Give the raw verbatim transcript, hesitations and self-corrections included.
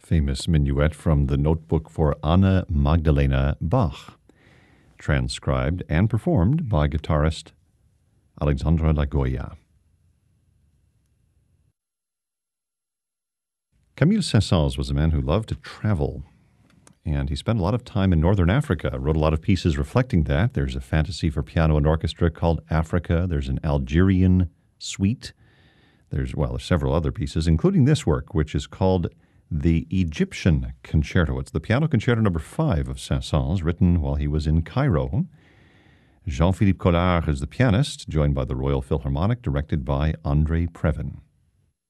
famous minuet from the notebook for Anna Magdalena Bach, transcribed and performed by guitarist Alexandra Lagoya. Camille Saint-Saëns was a man who loved to travel, and he spent a lot of time in northern Africa, wrote a lot of pieces reflecting that. There's a fantasy for piano and orchestra called Africa. There's an Algerian suite. There's, well, there's several other pieces, including this work, which is called the Egyptian Concerto. It's the piano concerto number five of Saint-Saëns, written while he was in Cairo. Jean-Philippe Collard is the pianist, joined by the Royal Philharmonic, directed by André Previn.